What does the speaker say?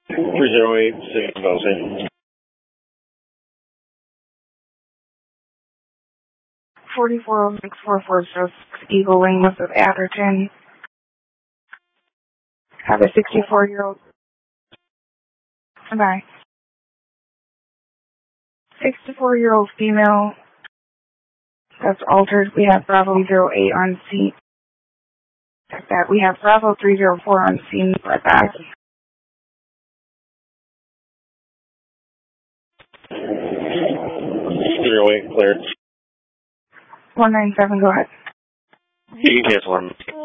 308, signal station. 44064406 Eagle Wing west of Atherton. Have a 64-year-old. Bye. 64-year-old female that's altered. We have Bravo 08 on scene. Check that. We have Bravo 304 on scene. Right back. 308, cleared. 197, go ahead. You can cancel on